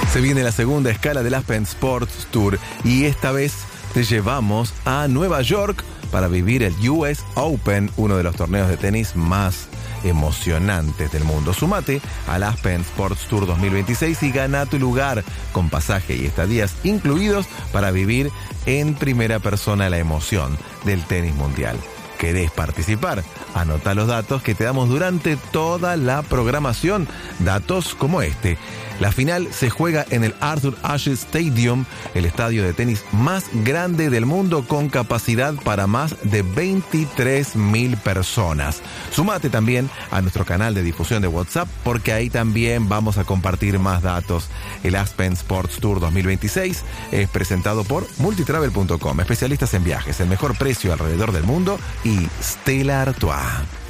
Se viene la segunda escala del Aspen Sports Tour y esta vez te llevamos a Nueva York para vivir el US Open, uno de los torneos de tenis más emocionantes del mundo. Sumate al Aspen Sports Tour 2026 y gana tu lugar con pasaje y estadías incluidos para vivir en primera persona la emoción del tenis mundial. ¿Querés participar? Anota los datos que te damos durante toda la programación. Datos como este. La final se juega en el Arthur Ashe Stadium, el estadio de tenis más grande del mundo con capacidad para más de 23.000 personas. Sumate también a nuestro canal de difusión de WhatsApp porque ahí también vamos a compartir más datos. El Aspen Sports Tour 2026 es presentado por multitravel.com, especialistas en viajes, el mejor precio alrededor del mundo y Stella Artois.